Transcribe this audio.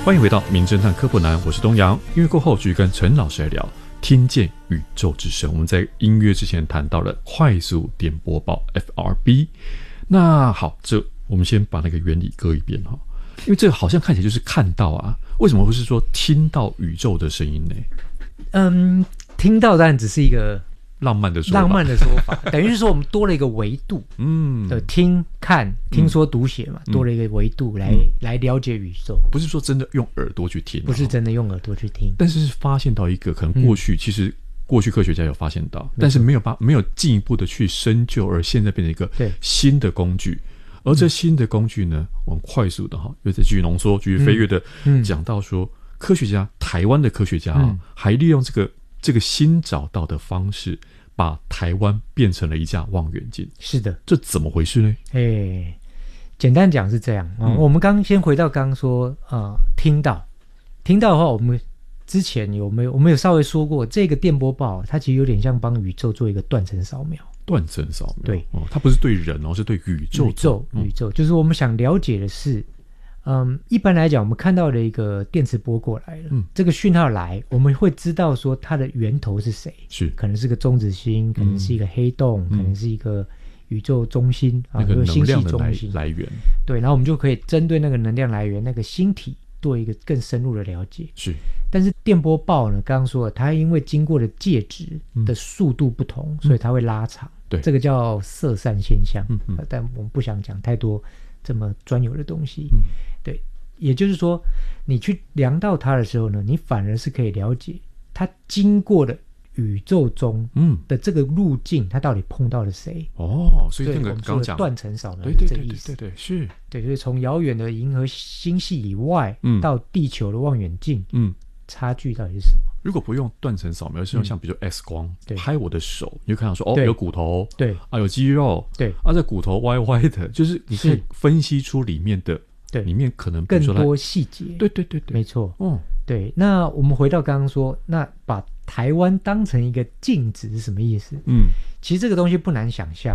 欢迎回到名侦探科普男，我是东阳。音乐过后继续跟陈老师来聊听见宇宙之声。我们在音乐之前谈到了快速电波报 FRB。 那好，这我们先把那个原理搁一边哈，因为这个好像看起来就是看到啊，为什么会是说听到宇宙的声音呢？ 听到当然只是一个浪漫的说法， 等于是说我们多了一个维度，的听看听说读写嘛，多了一个维度来了解宇宙， 不是说真的用耳朵去听， 不是真的用耳朵去听， 但是发现到一个可能其实过去科学家有发现到，但是没有进一步的去深究，而现在变成一个新的工具。而这新的工具呢，我们快速的又再继续浓缩、继续飞跃的讲到说，台湾的科学家还利用这个新找到的方式，把台湾变成了一架望远镜。 是的， 这怎么回事呢？ 简单讲是这样我们先回到刚刚说听到的话，我们之前我们有稍微说过，这个电波报它其实有点像帮宇宙做一个断层扫描。 断层扫描， 对它不是对人是对宇宙。 宇宙就是我们想了解的是，一般来讲，我们看到的一个电磁波过来了，这个讯号来，我们会知道说它的源头是谁，可能是个中子星，可能是一个黑洞，可能是一个宇宙中心那个能量的来源。 对，然后我们就可以针对那个能量来源，那个星体做一个更深入的了解。但是电波报呢，刚刚说了，它因为经过的介质的速度不同，所以它会拉长。对，这个叫色散现象。但我们不想讲太多这么专有的东西。对，也就是说，你去量到它的时候呢，你反而是可以了解它经过的宇宙中的这个路径，它到底碰到了谁。 所以那个刚刚讲断层扫描是这个意思。 对， 所以从遥远的银河星系以外到地球的望远镜，差距到底是什么？如果不用断层扫描，是用像比如说 X 光拍我的手，你就看到说有骨头，有肌肉，这骨头歪歪的，就是你可以分析出里面的，里面可能更多细节。对，没错。对。那我们回到刚刚说，那把台湾当成一个镜子是什么意思？其实这个东西不难想象。